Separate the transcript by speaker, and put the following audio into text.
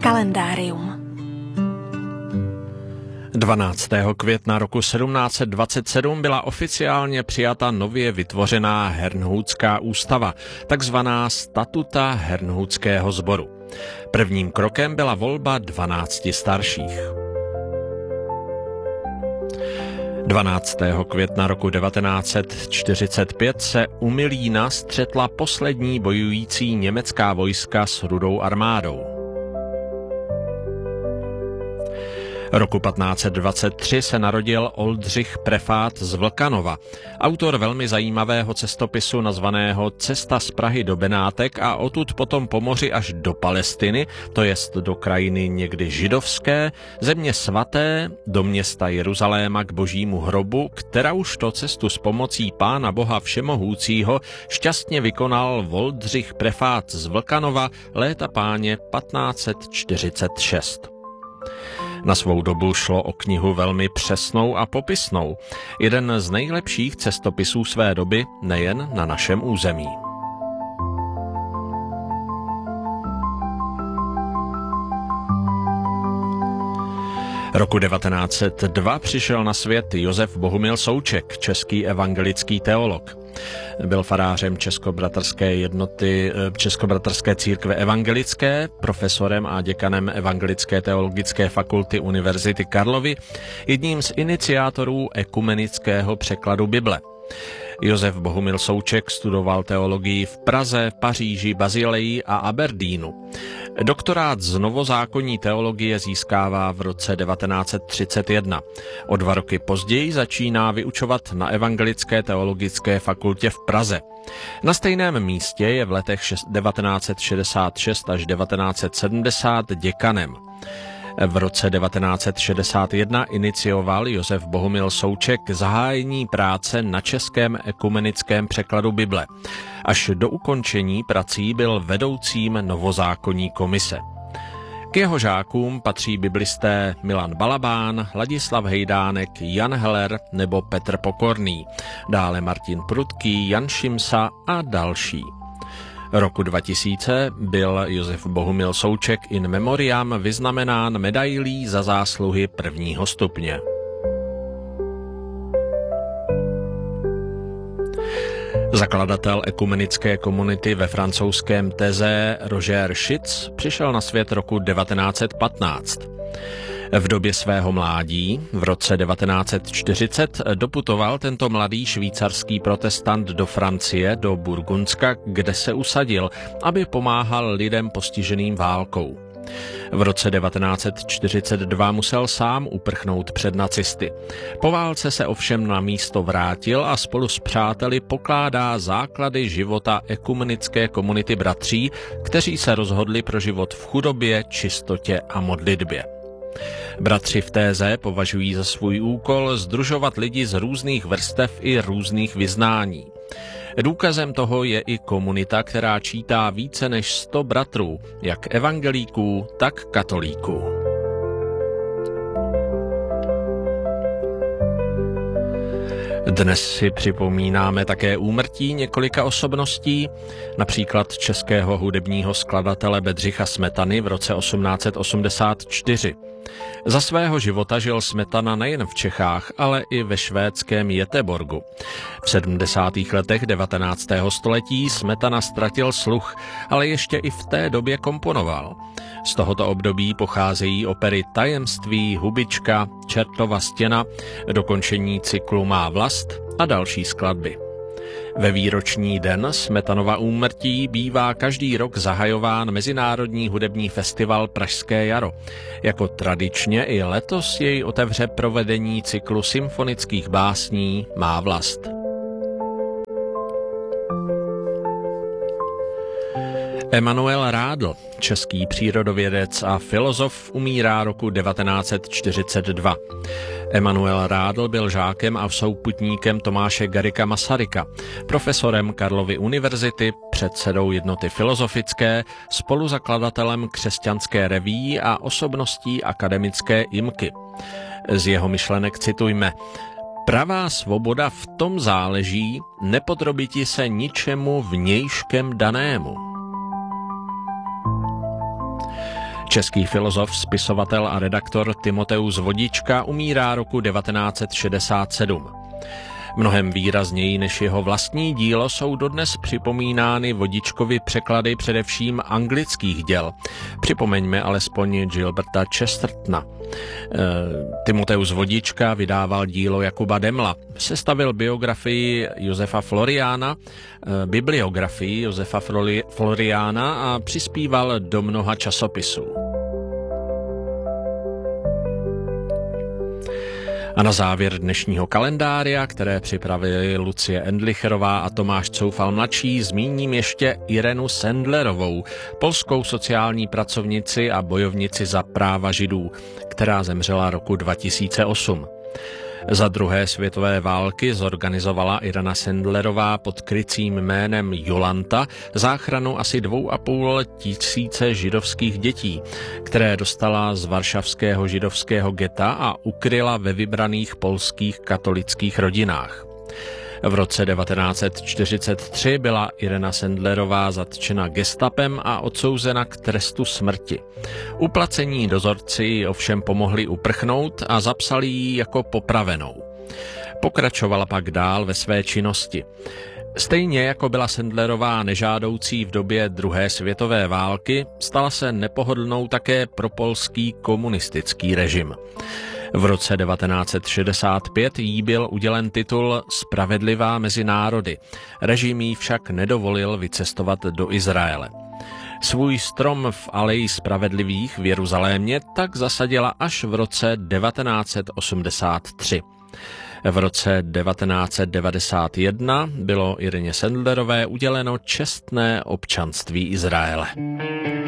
Speaker 1: Kalendárium.
Speaker 2: 12. května roku 1727 byla oficiálně přijata nově vytvořená Herrnhutská ústava, takzvaná Statuta Herrnhutského sboru. Prvním krokem byla volba 12 starších. 12. května roku 1945 se u Milína střetla poslední bojující německá vojska s Rudou armádou. Roku 1523 se narodil Oldřich Prefát z Vlkanova, autor velmi zajímavého cestopisu nazvaného Cesta z Prahy do Benátek a odtud potom po moři až do Palestiny, to jest do krajiny někdy židovské, země svaté, do města Jeruzaléma k Božímu hrobu, která už to cestu s pomocí Pána Boha Všemohoucího šťastně vykonal Oldřich Prefát z Vlkanova léta páně 1546. Na svou dobu šlo o knihu velmi přesnou a popisnou, jeden z nejlepších cestopisů své doby nejen na našem území. Roku 1902 přišel na svět Josef Bohumil Souček, český evangelický teolog. Byl farářem Českobratrské církve evangelické, profesorem a děkanem Evangelické teologické fakulty Univerzity Karlovy, jedním z iniciátorů ekumenického překladu Bible. Josef Bohumil Souček studoval teologii v Praze, Paříži, Bazileji a Aberdeenu. Doktorát z novozákonní teologie získává v roce 1931. O 2 roky později začíná vyučovat na Evangelické teologické fakultě v Praze. Na stejném místě je v letech 1966 až 1970 děkanem. V roce 1961 inicioval Josef Bohumil Souček zahájení práce na českém ekumenickém překladu Bible. Až do ukončení prací byl vedoucím novozákonní komise. K jeho žákům patří biblisté Milan Balabán, Ladislav Hejdánek, Jan Heller nebo Petr Pokorný, dále Martin Prudký, Jan Šimsa a další. Roku 2000 byl Josef Bohumil Souček in memoriam vyznamenán medailí za zásluhy 1. stupně. Zakladatel ekumenické komunity ve francouzském Taizé Roger Schitz přišel na svět roku 1915. V době svého mládí, v roce 1940, doputoval tento mladý švýcarský protestant do Francie, do Burgundska, kde se usadil, aby pomáhal lidem postiženým válkou. V roce 1942 musel sám uprchnout před nacisty. Po válce se ovšem na místo vrátil a spolu s přáteli pokládá základy života ekumenické komunity bratří, kteří se rozhodli pro život v chudobě, čistotě a modlitbě. Bratři v Taizé považují za svůj úkol sdružovat lidi z různých vrstev i různých vyznání. Důkazem toho je i komunita, která čítá více než 100 bratrů, jak evangelíků, tak katolíků. Dnes si připomínáme také úmrtí několika osobností, například českého hudebního skladatele Bedřicha Smetany v roce 1884. Za svého života žil Smetana nejen v Čechách, ale i ve švédském Göteborgu. V 70. letech 19. století Smetana ztratil sluch, ale ještě i v té době komponoval. Z tohoto období pocházejí opery Tajemství, Hubička, Čertova stěna, dokončení cyklu Má vlast a další skladby. Ve výroční den Smetanova úmrtí bývá každý rok zahajován Mezinárodní hudební festival Pražské jaro. Jako tradičně i letos jej otevře provedení cyklu symfonických básní Má vlast. Emanuel Rádl, český přírodovědec a filozof, umírá roku 1942. Emanuel Rádl byl žákem a souputníkem Tomáše Garrigua Masaryka, profesorem Karlovy univerzity, předsedou Jednoty filozofické, spoluzakladatelem Křesťanské reví a osobností akademické IMKY. Z jeho myšlenek citujme: Pravá svoboda v tom záleží nepodrobiti se ničemu vnějškem danému. Český filozof, spisovatel a redaktor Timoteus Vodička umírá roku 1967. Mnohem výrazněji než jeho vlastní dílo jsou dodnes připomínány Vodičkovy překlady především anglických děl. Připomeňme alespoň Gilberta Chestertona. Timoteus Vodička vydával dílo Jakuba Demla, sestavil bibliografii Josefa Floriána a přispíval do mnoha časopisů. A na závěr dnešního kalendária, které připravili Lucie Endlicherová a Tomáš Coufal mladší, zmíním ještě Irenu Sendlerovou, polskou sociální pracovnici a bojovnici za práva Židů, která zemřela roku 2008. Za druhé světové války zorganizovala Irena Sendlerová pod krycím jménem Jolanta záchranu asi 2,5 tisíce židovských dětí, které dostala z varšavského židovského geta a ukryla ve vybraných polských katolických rodinách. V roce 1943 byla Irena Sendlerová zatčena gestapem a odsouzena k trestu smrti. Uplacení dozorci ji ovšem pomohli uprchnout a zapsali ji jako popravenou. Pokračovala pak dál ve své činnosti. Stejně jako byla Sendlerová nežádoucí v době druhé světové války, stala se nepohodlnou také propolský komunistický režim. V roce 1965 jí byl udělen titul Spravedlivá mezi národy. Režim jí však nedovolil vycestovat do Izraele. Svůj strom v Aleji spravedlivých v Jeruzalémě tak zasadila až v roce 1983. V roce 1991 bylo Ireně Sendlerové uděleno čestné občanství Izraele.